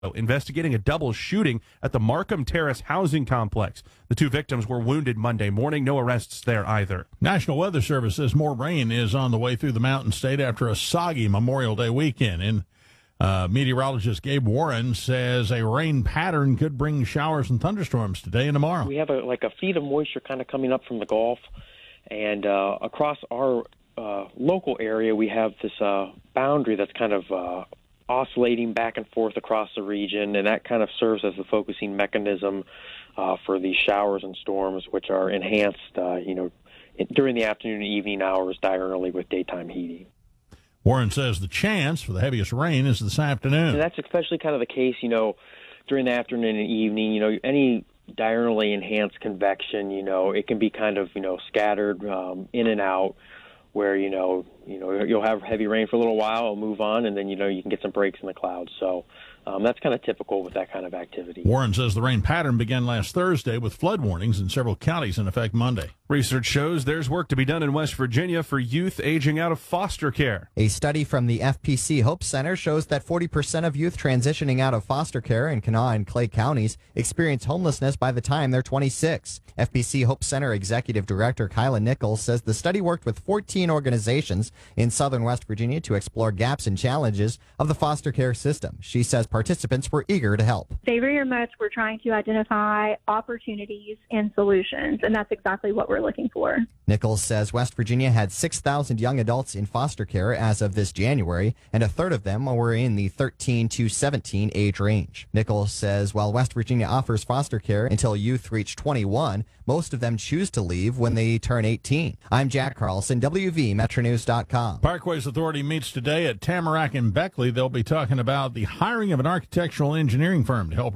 investigating a double shooting at the Markham Terrace housing complex. The two victims were wounded Monday morning. No arrests there either. National Weather Service says more rain is on the way through the Mountain State after a soggy Memorial Day weekend. And meteorologist Gabe Warren says a rain pattern could bring showers and thunderstorms today and tomorrow. We have a feed of moisture kind of coming up from the Gulf, and across our local area we have this boundary that's kind of oscillating back and forth across the region, and that kind of serves as the focusing mechanism for these showers and storms, which are enhanced, during the afternoon and evening hours diurnally with daytime heating. Warren says the chance for the heaviest rain is this afternoon. And that's especially kind of the case, during the afternoon and evening. Any diurnally enhanced convection, it can be kind of, scattered in and out, where you'll have heavy rain for a little while, it'll move on, and then you can get some breaks in the clouds. So that's kind of typical with that kind of activity. Warren says the rain pattern began last Thursday with flood warnings in several counties in effect Monday. Research shows there's work to be done in West Virginia for youth aging out of foster care. A study from the FPC Hope Center shows that 40% of youth transitioning out of foster care in Kanawha and Clay counties experience homelessness by the time they're 26. FPC Hope Center Executive Director Kyla Nichols says the study worked with 14 organizations in southern West Virginia to explore gaps and challenges of the foster care system. She says participants were eager to help. They very much were trying to identify opportunities and solutions, and that's exactly what we're looking for. Nichols says West Virginia had 6,000 young adults in foster care as of this January, and a third of them were in the 13 to 17 age range. Nichols says while West Virginia offers foster care until youth reach 21, most of them choose to leave when they turn 18. I'm Jack Carlson, WVMetroNews.com. Parkways Authority meets today at Tamarack and Beckley. They'll be talking about the hiring of an architectural engineering firm to help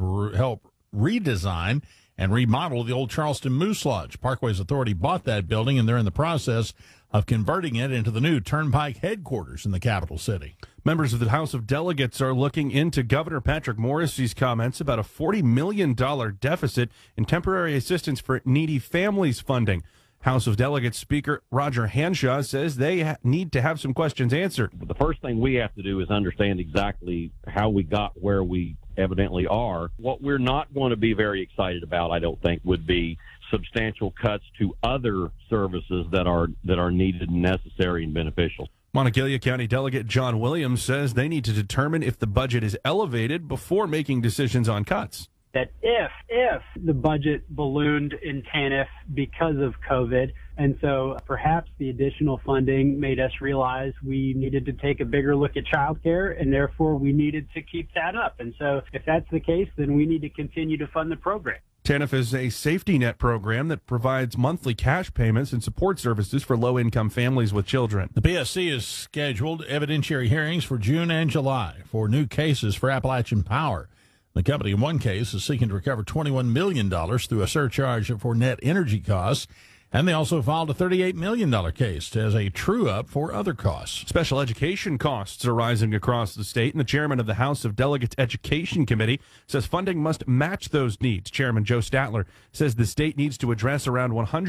redesign and remodel the old Charleston Moose Lodge. Parkways Authority bought that building, and they're in the process of converting it into the new Turnpike headquarters in the capital city. Members of the House of Delegates are looking into Governor Patrick Morrisey's comments about a $40 million deficit in temporary assistance for needy families funding. House of Delegates Speaker Roger Hanshaw says they need to have some questions answered. The first thing we have to do is understand exactly how we got where we evidently are. What we're not going to be very excited about, I don't think, would be substantial cuts to other services that are needed and necessary and beneficial. Monongalia County Delegate John Williams says they need to determine if the budget is elevated before making decisions on cuts. That if the budget ballooned in TANF because of COVID, and so perhaps the additional funding made us realize we needed to take a bigger look at childcare, and therefore we needed to keep that up. And so if that's the case, then we need to continue to fund the program. TANF is a safety net program that provides monthly cash payments and support services for low-income families with children. The PSC has scheduled evidentiary hearings for June and July for new cases for Appalachian Power. The company in one case is seeking to recover $21 million through a surcharge for net energy costs, and they also filed a $38 million case as a true-up for other costs. Special education costs are rising across the state, and the chairman of the House of Delegates Education Committee says funding must match those needs. Chairman Joe Statler says the state needs to address around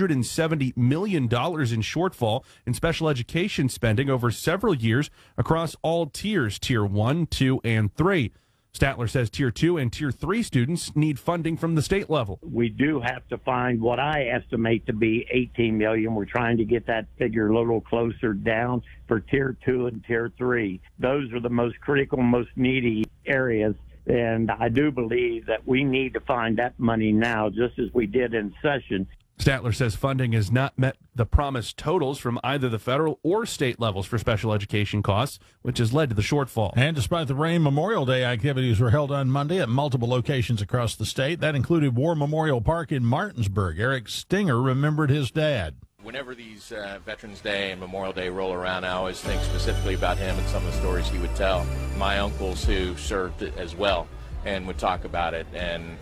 $170 million in shortfall in special education spending over several years across all tiers, Tier 1, 2, and 3. Statler says Tier 2 and Tier 3 students need funding from the state level. We do have to find what I estimate to be $18 million. We're trying to get that figure a little closer down for Tier 2 and Tier 3. Those are the most critical, most needy areas. And I do believe that we need to find that money now, just as we did in session. Statler says funding has not met the promised totals from either the federal or state levels for special education costs, which has led to the shortfall. And despite the rain, Memorial Day activities were held on Monday at multiple locations across the state. That included War Memorial Park in Martinsburg. Eric Stinger remembered his dad. Whenever these Veterans Day and Memorial Day roll around, I always think specifically about him and some of the stories he would tell. My uncles who served as well and would talk about it, and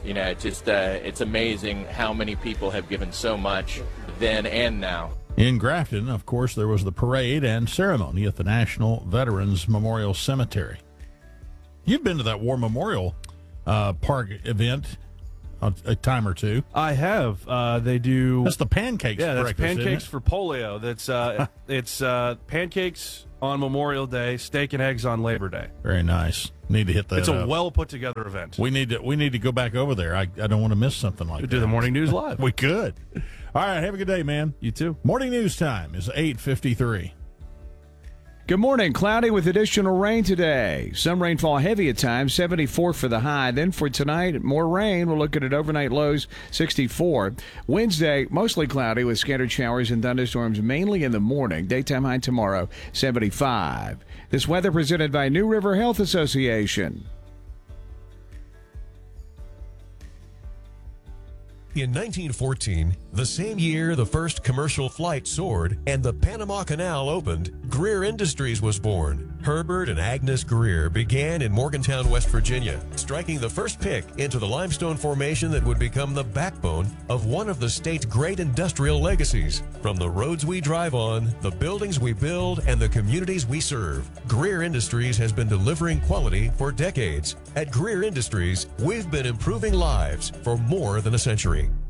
it's amazing how many people have given so much then and now. In Grafton, of course, there was the parade and ceremony at the National Veterans Memorial Cemetery. You've been to that War Memorial Park event a time or two. I have. They do. That's the pancakes. Yeah, that's breakfast, pancakes for polio. That's it's pancakes on Memorial Day, steak and eggs on Labor Day. Very nice. Need to hit that. It's a up. well put together event. We need to go back over there. I don't want to miss something like that. Do the morning news live. We could. All right. Have a good day, man. You too. Morning news time is 8:53. Good morning. Cloudy with additional rain today. Some rainfall heavy at times, 74 for the high. Then for tonight, more rain. We'll look at overnight lows, 64. Wednesday, mostly cloudy with scattered showers and thunderstorms mainly in the morning. Daytime high tomorrow, 75. This weather presented by New River Health Association. In 1914, the same year the first commercial flight soared and the Panama Canal opened, Greer Industries was born. Herbert and Agnes Greer began in Morgantown, West Virginia, striking the first pick into the limestone formation that would become the backbone of one of the state's great industrial legacies. From the roads we drive on, the buildings we build, and the communities we serve, Greer Industries has been delivering quality for decades. At Greer Industries, we've been improving lives for more than a century.